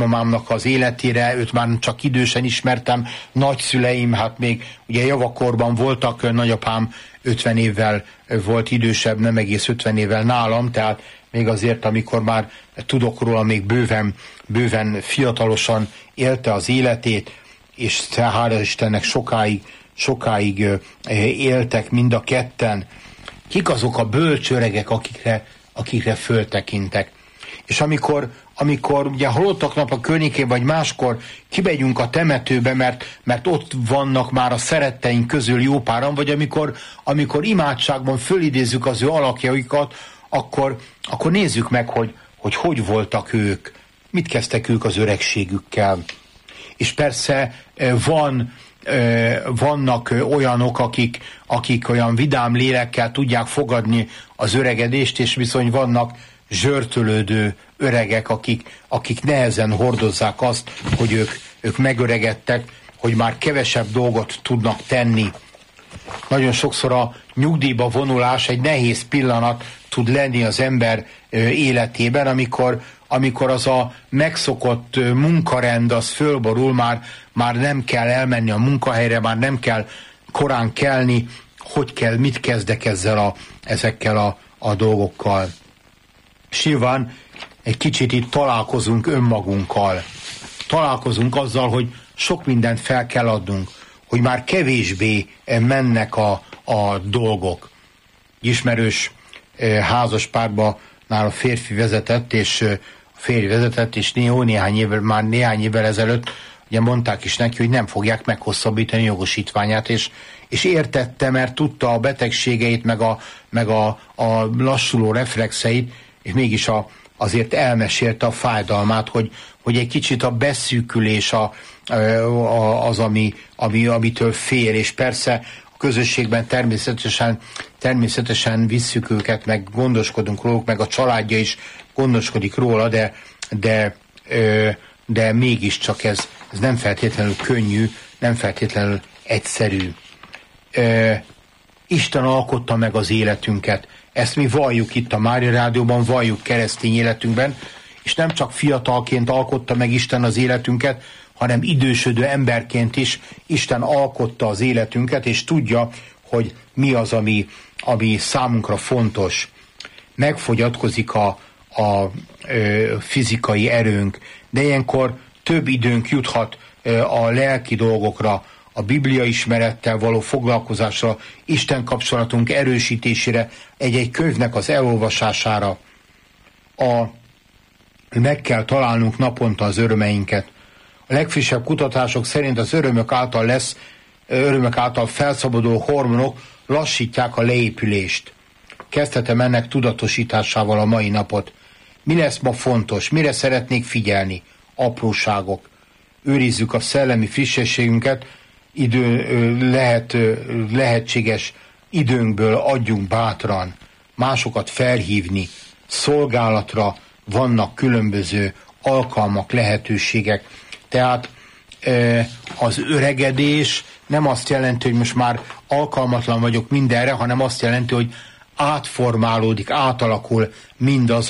nagymamámnak az életére, őt már csak idősen ismertem, nagyszüleim, hát még ugye javakorban voltak, nagyapám 50 évvel volt idősebb, nem egész 50 évvel nálam, tehát még azért, amikor már tudok róla, még bőven fiatalosan élte az életét, és hála Istennek sokáig éltek mind a ketten. Kik azok a bölcs öregek, akikre föltekintek? És amikor ugye halottak nap a környékén, vagy máskor kimegyünk a temetőbe, mert ott vannak már a szeretteink közül jó páran, vagy amikor imádságban fölidézzük az ő alakjaikat, akkor nézzük meg, hogy voltak ők, mit kezdtek ők az öregségükkel. És persze vannak olyanok, akik olyan vidám lélekkel tudják fogadni az öregedést, és bizony vannak zsörtölődő öregek, akik nehezen hordozzák azt, hogy ők megöregedtek, hogy már kevesebb dolgot tudnak tenni. Nagyon sokszor a nyugdíjba vonulás egy nehéz pillanat tud lenni az ember életében, amikor az a megszokott munkarend az fölborul, már nem kell elmenni a munkahelyre, már nem kell korán kelni, mit kezdek ezekkel a dolgokkal. És nyilván egy kicsit itt találkozunk önmagunkkal. Találkozunk azzal, hogy sok mindent fel kell adnunk, hogy már kevésbé mennek a dolgok. Ismerős házas párba nála férfi vezetett, és már néhány évvel ezelőtt ugye mondták is neki, hogy nem fogják meghosszabbítani jogosítványát, és értette, mert tudta a betegségeit, meg a lassuló reflexeit, és mégis azért elmesélte a fájdalmát, hogy egy kicsit a beszűkülés az, amitől fél, és persze a közösségben természetesen visszük őket, meg gondoskodunk róluk, meg a családja is gondoskodik róla, de mégiscsak ez nem feltétlenül könnyű, nem feltétlenül egyszerű. Isten alkotta meg az életünket. Ezt mi valljuk itt a Mária Rádióban, valljuk keresztény életünkben, és nem csak fiatalként alkotta meg Isten az életünket, hanem idősödő emberként is Isten alkotta az életünket, és tudja, hogy mi az, ami számunkra fontos. Megfogyatkozik a fizikai erőnk, de ilyenkor több időnk juthat a lelki dolgokra, a Biblia ismerettel való foglalkozásra, Isten kapcsolatunk erősítésére, egy-egy könyvnek az elolvasására. Meg kell találnunk naponta az örömeinket. A legfrissebb kutatások szerint az örömök által felszabaduló hormonok lassítják a leépülést. Kezdhetem ennek tudatosításával a mai napot. Mi lesz ma fontos? Mire szeretnék figyelni? Apróságok. Őrizzük a szellemi frissességünket, lehetséges időnkből adjunk bátran, másokat felhívni, szolgálatra vannak különböző alkalmak, lehetőségek. Tehát az öregedés nem azt jelenti, hogy most már alkalmatlan vagyok mindenre, hanem azt jelenti, hogy átformálódik, átalakul mindaz,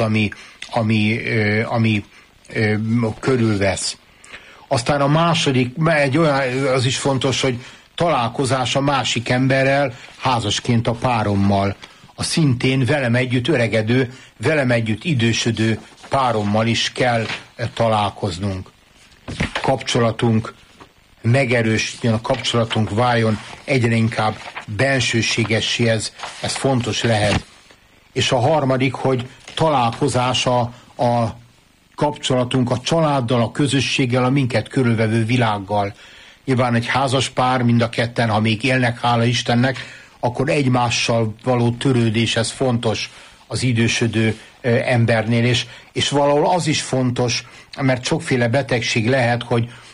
ami körülvesz. Aztán a második, az is fontos, hogy találkozás a másik emberrel, házasként a párommal, a szintén velem együtt öregedő, velem együtt idősödő párommal is kell találkoznunk. Kapcsolatunk megerősödjön, a kapcsolatunk váljon egyre inkább bensőségessé, ez fontos lehet. És a harmadik, hogy találkozás a kapcsolatunk a családdal, a közösséggel, a minket körülvevő világgal. Nyilván egy házas pár, mind a ketten, ha még élnek, hála Istennek, akkor egymással való törődés, ez fontos az idősödő embernél, és valahol az is fontos, mert sokféle betegség lehet,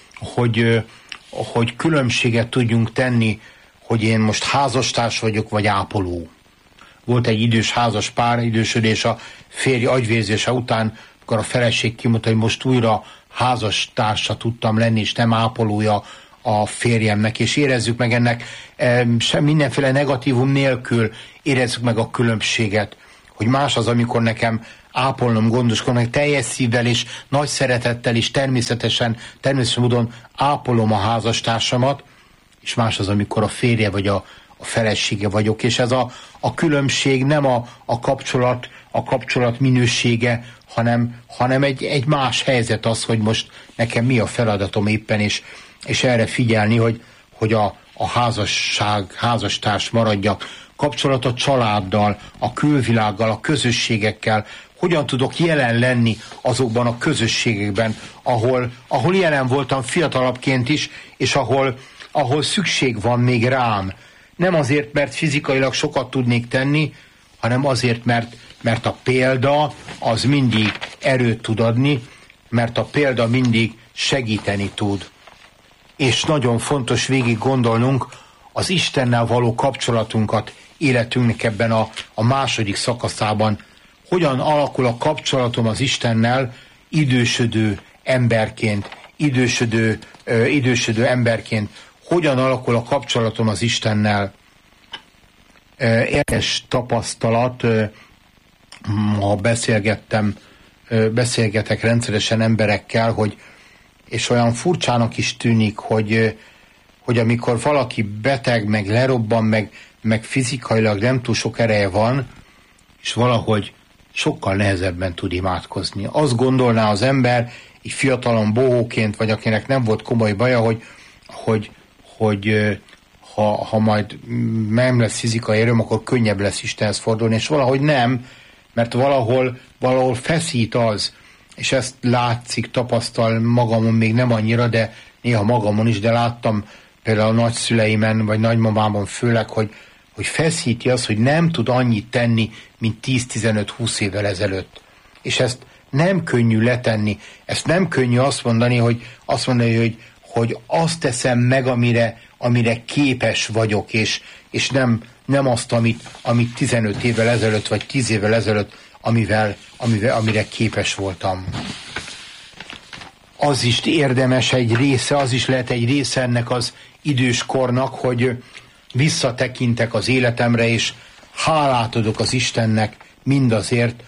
hogy különbséget tudjunk tenni, hogy én most házastárs vagyok, vagy ápoló. Volt egy idős házas pár, idősödés a férj agyvérzése után, akkor a feleség kimondta, hogy most újra házastársa tudtam lenni, és nem ápolója a férjemnek, és érezzük meg ennek mindenféle negatívum nélkül, érezzük meg a különbséget, hogy más az, amikor nekem ápolnom, gondoskodnom, teljes szívvel és nagy szeretettel és természetesen módon ápolom a házastársamat, és más az, amikor a férje vagy a felesége vagyok, és ez a különbség nem a kapcsolat minősége, hanem egy más helyzet az, hogy most nekem mi a feladatom éppen, és erre figyelni, hogy a házastárs maradjak, kapcsolat a családdal, a külvilággal, a közösségekkel, hogyan tudok jelen lenni azokban a közösségekben, ahol jelen voltam fiatalabbként is, és ahol szükség van még rám. Nem azért, mert fizikailag sokat tudnék tenni, hanem azért, mert a példa az mindig erőt tud adni, mert a példa mindig segíteni tud. És nagyon fontos végig gondolnunk az Istennel való kapcsolatunkat életünknek ebben a második szakaszában. Hogyan alakul a kapcsolatom az Istennel idősödő emberként, idősödő emberként. Hogyan alakul a kapcsolatom az Istennel? Érdekes tapasztalat, ha beszélgetek rendszeresen emberekkel, és olyan furcsának is tűnik, hogy amikor valaki beteg, meg lerobban, meg fizikailag nem túl sok ereje van, és valahogy sokkal nehezebben tud imádkozni. Azt gondolná az ember, így fiatalon bohóként, vagy akinek nem volt komoly baja, hogy ha majd nem lesz fizikai erőm, akkor könnyebb lesz Istenhez fordulni, és valahogy nem, mert valahol feszít az, és ezt látszik, tapasztal magamon még nem annyira, de néha magamon is, de láttam például a nagyszüleimen, vagy nagymamámon főleg, hogy feszíti az, hogy nem tud annyit tenni, mint 10-15-20 évvel ezelőtt. És ezt nem könnyű letenni, ezt nem könnyű azt mondani, hogy azt teszem meg, amire képes vagyok, és nem azt, amit 15 évvel ezelőtt, vagy 10 évvel ezelőtt, amire képes voltam. Az is érdemes az is lehet egy része ennek az időskornak, hogy visszatekintek az életemre, és hálát adok az Istennek mindazért,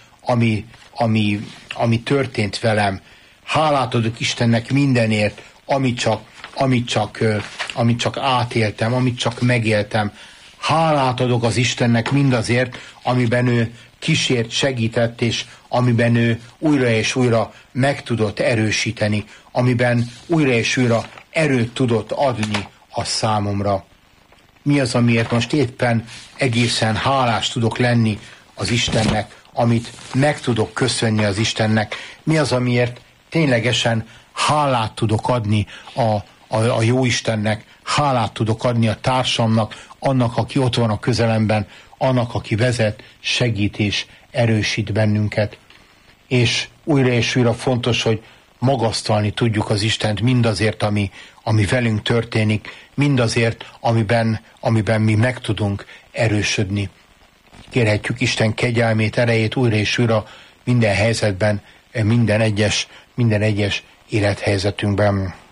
ami történt velem. Hálát adok Istennek mindenért, amit csak átéltem, amit csak megéltem. Hálát adok az Istennek mindazért, amiben ő kísért, segített, és amiben ő újra és újra meg tudott erősíteni, amiben újra és újra erőt tudott adni a számomra. Mi az, amiért most éppen egészen hálás tudok lenni az Istennek, amit meg tudok köszönni az Istennek? Mi az, amiért ténylegesen hálát tudok adni a jó Istennek, hálát tudok adni a társamnak, annak, aki ott van a közelemben, annak, aki vezet, segít és erősít bennünket. És újra fontos, hogy magasztalni tudjuk az Istent mindazért, ami velünk történik, mindazért, amiben mi meg tudunk erősödni. Kérhetjük Isten kegyelmét, erejét újra és újra minden helyzetben, minden egyes élethelyzetünkben.